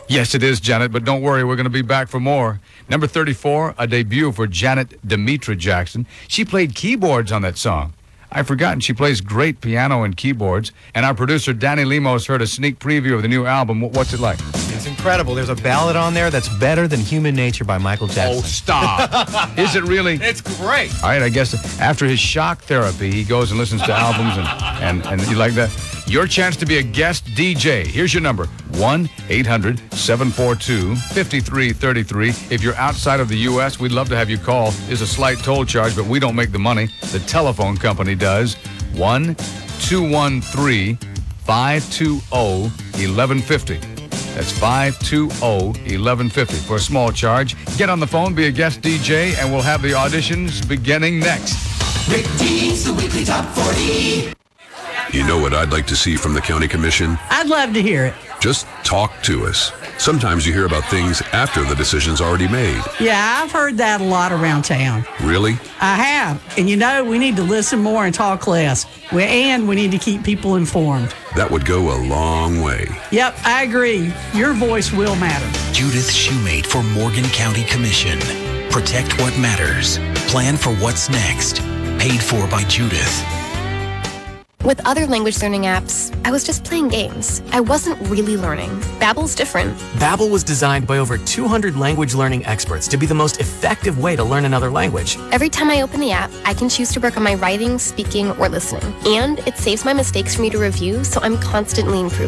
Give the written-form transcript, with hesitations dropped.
Yes, it is, Janet, but don't worry, we're going to be back for more. Number 34, a debut for Janet Demetra Jackson. She played keyboards on that song. I've forgotten she plays great piano and keyboards. And our producer, Danny Lemos, heard a sneak preview of the new album. What's it like? It's incredible. There's a ballad on there that's better than Human Nature by Michael Jackson. Oh, stop. Is it really? It's great. All right, I guess after his shock therapy, he goes and listens to albums and you like that? Your chance to be a guest DJ. Here's your number, 1-800-742-5333. If you're outside of the U.S., we'd love to have you call. There's a slight toll charge, but we don't make the money. The telephone company does. 1-213-520-1150. That's 520-1150 for a small charge. Get on the phone, be a guest DJ, and we'll have the auditions beginning next. Rick Dean's the Weekly Top 40. You know what I'd like to see from the county commission? I'd love to hear it. Just talk to us. Sometimes you hear about things after the decision's already made. Yeah, I've heard that a lot around town. Really? I have. And we need to listen more and talk less. And we need to keep people informed. That would go a long way. Yep, I agree. Your voice will matter. Judith Shoemate for Morgan County Commission. Protect what matters. Plan for what's next. Paid for by Judith. With other language learning apps, I was just playing games. I wasn't really learning. Babbel's different. Babbel was designed by over 200 language learning experts to be the most effective way to learn another language. Every time I open the app, I can choose to work on my writing, speaking, or listening. And it saves my mistakes for me to review, so I'm constantly improving.